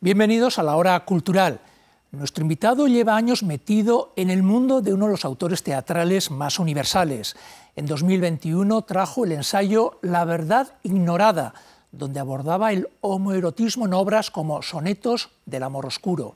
Bienvenidos a la Hora Cultural. Nuestro invitado lleva años metido en el mundo de uno de los autores teatrales más universales. En 2021 trajo el ensayo La verdad ignorada, donde abordaba el homoerotismo en obras como Sonetos del amor oscuro.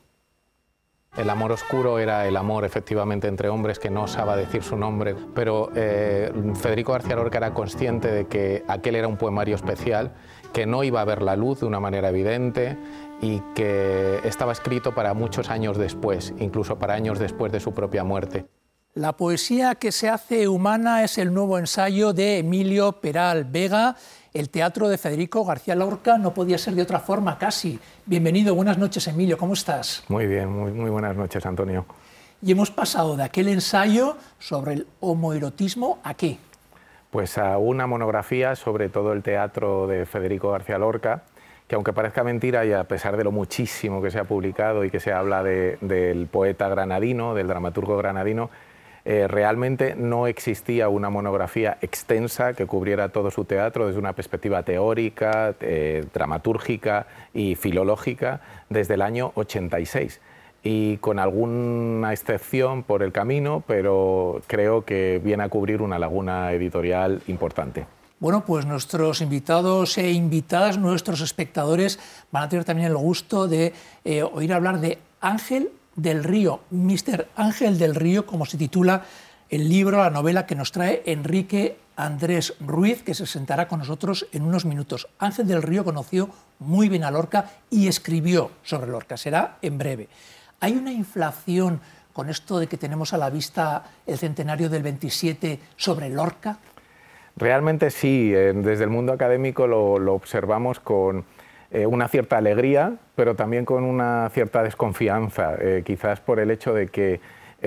El amor oscuro era el amor efectivamente entre hombres que no osaba decir su nombre, pero Federico García Lorca era consciente de que aquel era un poemario especial, que no iba a ver la luz de una manera evidente y que estaba escrito para muchos años después, incluso para años después de su propia muerte. La poesía que se hace humana es el nuevo ensayo de Emilio Peral Vega. El teatro de Federico García Lorca no podía ser de otra forma, casi. Bienvenido, buenas noches, Emilio, ¿cómo estás? Muy bien, muy buenas noches, Antonio. Y hemos pasado de aquel ensayo sobre el homoerotismo ¿a qué? Pues a una monografía sobre todo el teatro de Federico García Lorca, que aunque parezca mentira y a pesar de lo muchísimo que se ha publicado y que se habla del poeta granadino, del dramaturgo granadino, realmente no existía una monografía extensa que cubriera todo su teatro desde una perspectiva teórica, dramatúrgica y filológica desde el año 86. Y con alguna excepción por el camino, pero creo que viene a cubrir una laguna editorial importante. Bueno, pues nuestros invitados e invitadas, nuestros espectadores, van a tener también el gusto de oír hablar de Ángel del Río, Mr. Ángel del Río, como se titula el libro, la novela que nos trae Enrique Andrés Ruiz, que se sentará con nosotros en unos minutos. Ángel del Río conoció muy bien a Lorca y escribió sobre Lorca, será en breve. ¿Hay una inflación con esto de que tenemos a la vista el centenario del 27 sobre Lorca? Realmente sí, desde el mundo académico lo observamos con una cierta alegría, pero también con una cierta desconfianza, quizás por el hecho de que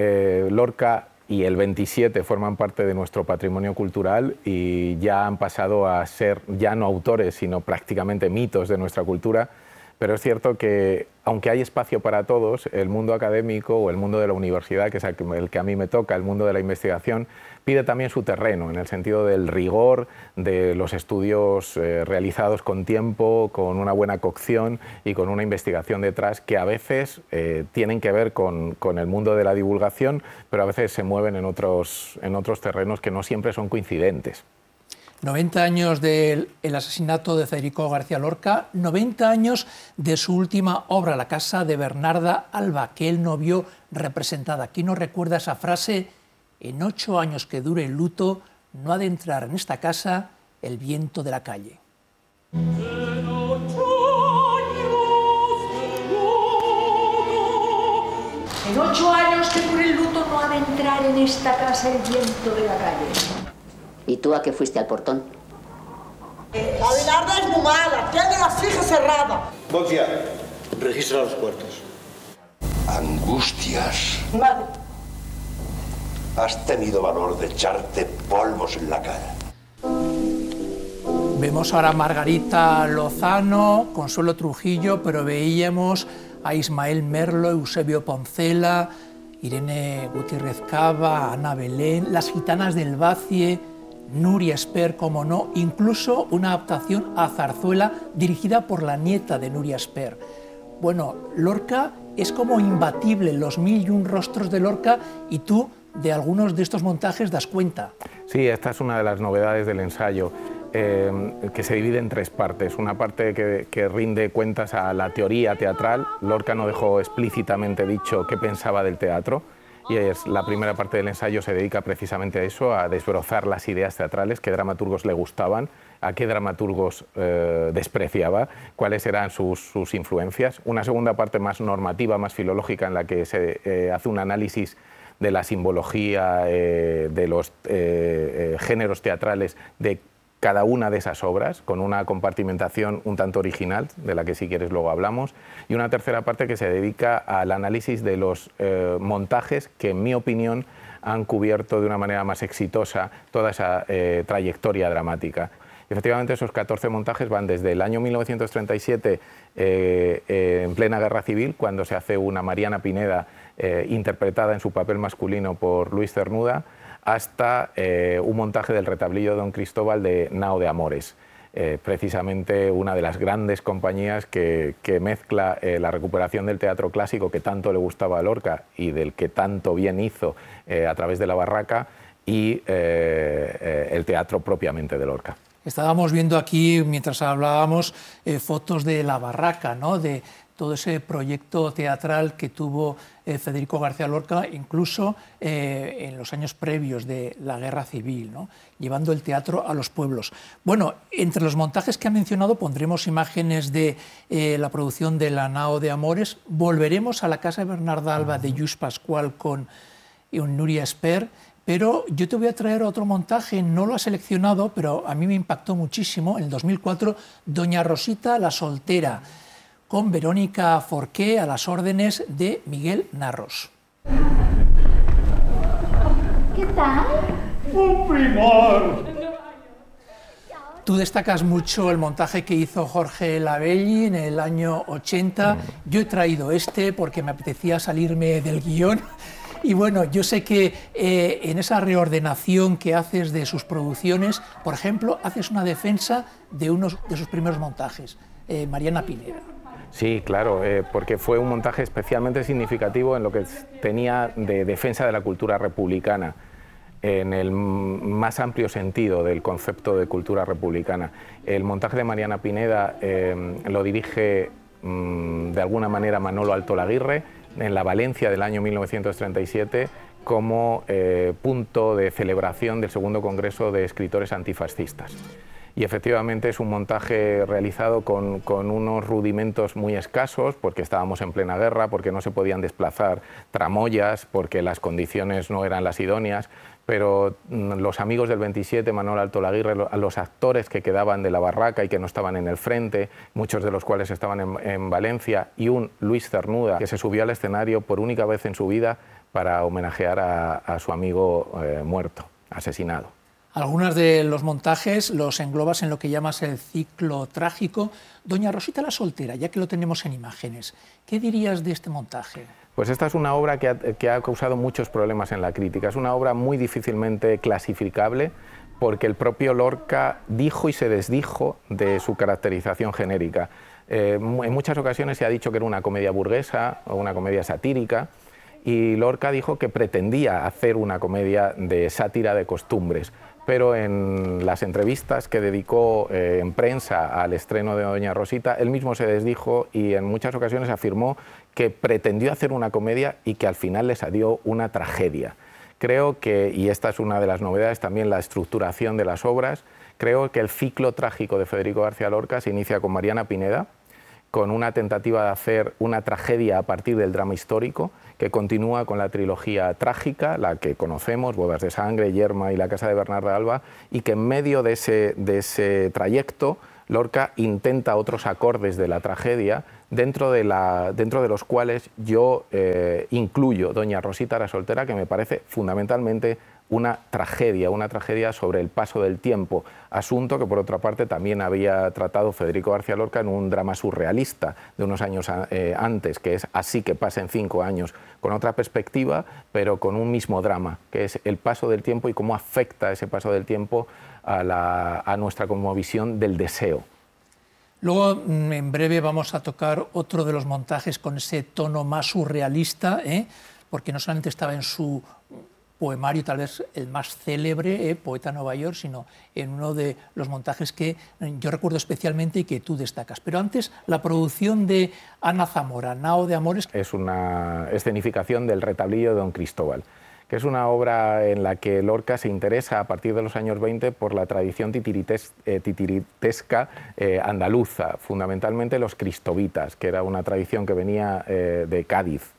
Lorca y el 27 forman parte de nuestro patrimonio cultural y ya han pasado a ser ya no autores, sino prácticamente mitos de nuestra cultura. Pero es cierto que, aunque hay espacio para todos, el mundo académico o el mundo de la universidad, que es el que a mí me toca, el mundo de la investigación, pide también su terreno, en el sentido del rigor, de los estudios realizados con tiempo, con una buena cocción y con una investigación detrás, que a veces tienen que ver con el mundo de la divulgación, pero a veces se mueven en otros terrenos que no siempre son coincidentes. 90 años del asesinato de Federico García Lorca, 90 años de su última obra, La casa de Bernarda Alba, que él no vio representada. ¿Quién nos recuerda esa frase? En 8 años que dure el luto, no ha de entrar en esta casa el viento de la calle. En 8 años que dure el luto, no ha de entrar en esta casa el viento de la calle. ¿Y tú a qué fuiste al portón? Abelarda es muy mala, tiene la fija cerrada. Boncia, registra los puertos. Angustias. Madre. Has tenido valor de echarte polvos en la cara. Vemos ahora a Margarita Lozano, Consuelo Trujillo, pero veíamos a Ismael Merlo, Eusebio Poncela, Irene Gutiérrez Cava, Ana Belén, Las gitanas del Bacie, Nuria Esper, como no, incluso una adaptación a zarzuela dirigida por la nieta de Nuria Esper. Bueno, Lorca es como imbatible, los 1001 rostros de Lorca, y tú de algunos de estos montajes das cuenta. Sí, esta es una de las novedades del ensayo, que se divide en 3 partes. Una parte que rinde cuentas a la teoría teatral. Lorca no dejó explícitamente dicho qué pensaba del teatro, y la primera parte del ensayo se dedica precisamente a eso, a desbrozar las ideas teatrales, qué dramaturgos le gustaban, a qué dramaturgos despreciaba, cuáles eran sus influencias. Una segunda parte más normativa, más filológica, en la que se hace un análisis de la simbología, de los géneros teatrales de cada una de esas obras, con una compartimentación un tanto original, de la que si quieres luego hablamos, y una tercera parte que se dedica al análisis de los montajes que, en mi opinión, han cubierto de una manera más exitosa toda esa trayectoria dramática. Efectivamente, esos 14 montajes van desde el año 1937, en plena Guerra Civil, cuando se hace una Mariana Pineda interpretada en su papel masculino por Luis Cernuda, hasta un montaje del Retablillo de Don Cristóbal de Nao de Amores. precisamente una de las grandes compañías que mezcla la recuperación del teatro clásico que tanto le gustaba a Lorca y del que tanto bien hizo a través de La Barraca y el teatro propiamente de Lorca. Estábamos viendo aquí, mientras hablábamos, fotos de La Barraca, ¿no? De todo ese proyecto teatral que tuvo Federico García Lorca, incluso en los años previos de la Guerra Civil, ¿no? Llevando el teatro a los pueblos. Bueno, entre los montajes que ha mencionado pondremos imágenes de la producción de La Nao de Amores. Volveremos a la Casa de Bernarda Alba de Lluís Pascual con Núria Esper. Pero yo te voy a traer otro montaje, no lo ha seleccionado, pero a mí me impactó muchísimo. En el 2004, Doña Rosita la soltera, con Verónica Forqué a las órdenes de Miguel Narros. ¿Qué tal? ¡Un primor! Tú destacas mucho el montaje que hizo Jorge Labelli en el año 80. Yo he traído este porque me apetecía salirme del guión. Y bueno, yo sé que en esa reordenación que haces de sus producciones, por ejemplo, haces una defensa de uno de sus primeros montajes, Mariana Pineda. Sí, claro, porque fue un montaje especialmente significativo en lo que tenía de defensa de la cultura republicana, en el más amplio sentido del concepto de cultura republicana. El montaje de Mariana Pineda lo dirige de alguna manera Manolo Altolaguirre, en la Valencia del año 1937 como punto de celebración del segundo Congreso de Escritores Antifascistas. Y efectivamente es un montaje realizado con unos rudimentos muy escasos, porque estábamos en plena guerra, porque no se podían desplazar tramoyas, porque las condiciones no eran las idóneas, pero los amigos del 27, Manolo Altolaguirre, los actores que quedaban de La Barraca y que no estaban en el frente, muchos de los cuales estaban en Valencia, y un Luis Cernuda que se subió al escenario por única vez en su vida para homenajear a su amigo muerto, asesinado. Algunos de los montajes los englobas en lo que llamas el ciclo trágico. Doña Rosita la soltera, ya que lo tenemos en imágenes, ¿qué dirías de este montaje? Pues esta es una obra que ha causado muchos problemas en la crítica. Es una obra muy difícilmente clasificable porque el propio Lorca dijo y se desdijo de su caracterización genérica. En muchas ocasiones se ha dicho que era una comedia burguesa o una comedia satírica, y Lorca dijo que pretendía hacer una comedia de sátira de costumbres, pero en las entrevistas que dedicó en prensa al estreno de Doña Rosita, él mismo se desdijo y en muchas ocasiones afirmó que pretendió hacer una comedia y que al final le salió una tragedia. Creo que, y esta es una de las novedades, también la estructuración de las obras, creo que el ciclo trágico de Federico García Lorca se inicia con Mariana Pineda, con una tentativa de hacer una tragedia a partir del drama histórico, que continúa con la trilogía trágica, la que conocemos, Bodas de Sangre, Yerma y La Casa de Bernarda Alba, y que en medio de ese trayecto Lorca intenta otros acordes de la tragedia, dentro de los cuales yo incluyo Doña Rosita la soltera, que me parece fundamentalmente una tragedia sobre el paso del tiempo, asunto que por otra parte también había tratado Federico García Lorca en un drama surrealista de unos años antes, que es Así que pasen 5 años, con otra perspectiva, pero con un mismo drama, que es el paso del tiempo y cómo afecta ese paso del tiempo a nuestra cosmovisión del deseo. Luego, en breve, vamos a tocar otro de los montajes con ese tono más surrealista, porque no solamente estaba en su poemario, tal vez el más célebre, Poeta Nueva York, sino en uno de los montajes que yo recuerdo especialmente y que tú destacas. Pero antes, la producción de Ana Zamora, Nao de Amores. Es una escenificación del Retablillo de Don Cristóbal, que es una obra en la que Lorca se interesa a partir de los años 20 por la tradición titiritesca andaluza, fundamentalmente los cristovitas, que era una tradición que venía de Cádiz.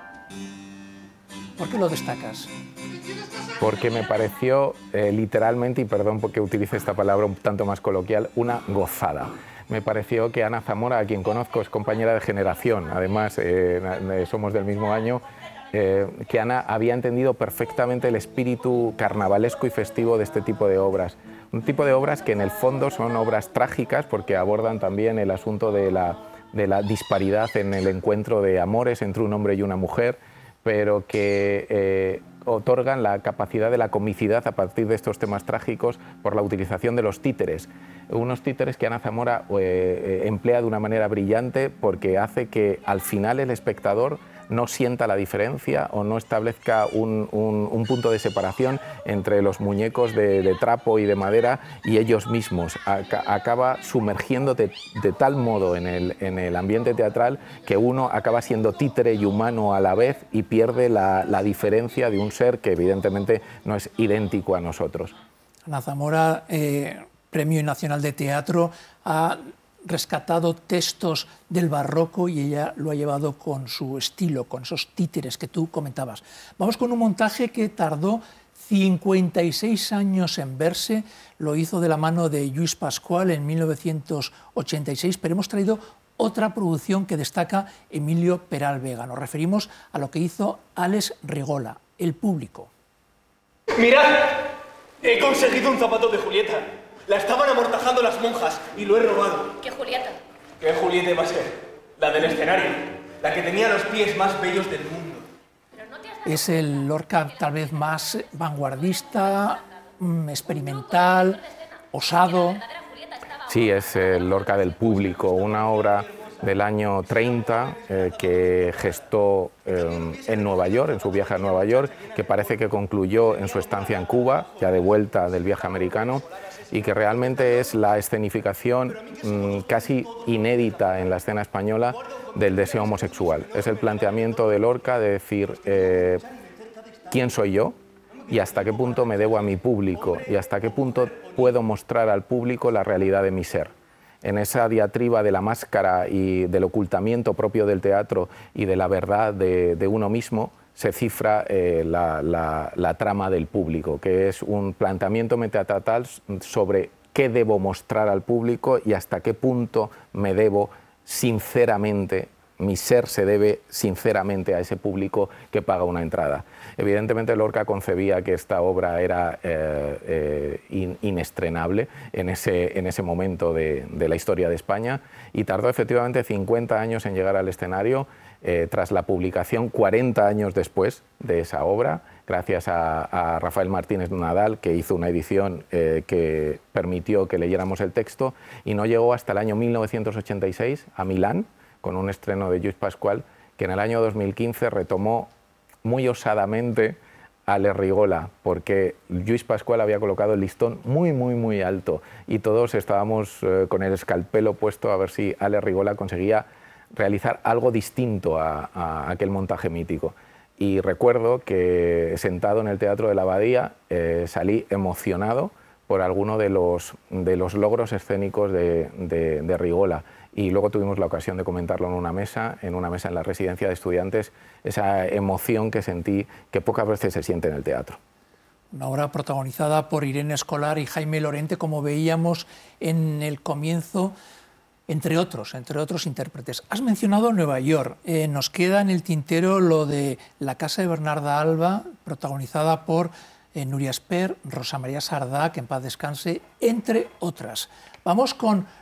¿Por qué lo destacas? Porque me pareció literalmente, y perdón porque utilice esta palabra un tanto más coloquial, una gozada. Me pareció que Ana Zamora, a quien conozco, es compañera de generación, además somos del mismo año, que Ana había entendido perfectamente el espíritu carnavalesco y festivo de este tipo de obras. Un tipo de obras que en el fondo son obras trágicas porque abordan también el asunto de la disparidad en el encuentro de amores entre un hombre y una mujer, pero que otorgan la capacidad de la comicidad a partir de estos temas trágicos por la utilización de los títeres. Unos títeres que Ana Zamora emplea de una manera brillante porque hace que al final el espectador no sienta la diferencia o no establezca un punto de separación entre los muñecos de trapo y de madera y ellos mismos. Acaba sumergiéndote de tal modo en el ambiente teatral que uno acaba siendo títere y humano a la vez y pierde la diferencia de un ser que evidentemente no es idéntico a nosotros. Ana Zamora, Premio Nacional de Teatro, ha rescatado textos del barroco y ella lo ha llevado con su estilo, con esos títeres que tú comentabas. Vamos con un montaje que tardó 56 años en verse, lo hizo de la mano de Lluís Pascual en 1986, pero hemos traído otra producción que destaca Emilio Peral Vega. Nos referimos a lo que hizo Àlex Rigola, El público. ¡Mirad! He conseguido un zapato de Julieta. La estaban amortajando las monjas y lo he robado. ¿Qué Julieta? ¿Qué Julieta va a ser? La del escenario. La que tenía los pies más bellos del mundo. Es el Lorca tal vez más vanguardista, experimental, osado. Sí, es el Lorca del público, una obra del año 30 que gestó en Nueva York, en su viaje a Nueva York, que parece que concluyó en su estancia en Cuba, ya de vuelta del viaje americano, y que realmente es la escenificación casi inédita en la escena española del deseo homosexual. Es el planteamiento de Lorca de decir quién soy yo y hasta qué punto me debo a mi público y hasta qué punto puedo mostrar al público la realidad de mi ser. En esa diatriba de la máscara y del ocultamiento propio del teatro y de la verdad de uno mismo, se cifra la trama del público, que es un planteamiento metateatral sobre qué debo mostrar al público y hasta qué punto me debo sinceramente, mi ser se debe sinceramente a ese público que paga una entrada. Evidentemente Lorca concebía que esta obra era inestrenable en ese momento de la historia de España y tardó efectivamente 50 años en llegar al escenario. Tras la publicación, 40 años después de esa obra, gracias a Rafael Martínez Nadal, que hizo una edición que permitió que leyéramos el texto, y no llegó hasta el año 1986 a Milán, con un estreno de Lluís Pascual, que en el año 2015 retomó muy osadamente a Àlex Rigola, porque Lluís Pascual había colocado el listón muy alto y todos estábamos con el escalpelo puesto a ver si Àlex Rigola conseguía realizar algo distinto a aquel montaje mítico. Y recuerdo que sentado en el Teatro de la Abadía salí emocionado por alguno de los logros escénicos de Rigola. Y luego tuvimos la ocasión de comentarlo en una mesa en la residencia de estudiantes, esa emoción que sentí que pocas veces se siente en el teatro. Una obra protagonizada por Irene Escolar y Jaime Lorente, como veíamos en el comienzo, entre otros intérpretes. Has mencionado Nueva York. Nos queda en el tintero lo de La casa de Bernarda Alba, protagonizada por Núria Espert, Rosa María Sardá, que en paz descanse, entre otras. Vamos con